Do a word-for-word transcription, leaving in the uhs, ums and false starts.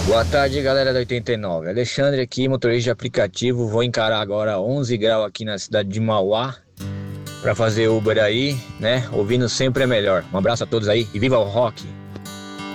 Boa tarde, galera da oitenta e nove. Alexandre aqui, motorista de aplicativo. Vou encarar agora onze graus aqui na cidade de Mauá para fazer Uber aí, né? Ouvindo sempre é melhor. Um abraço a todos aí e viva o rock!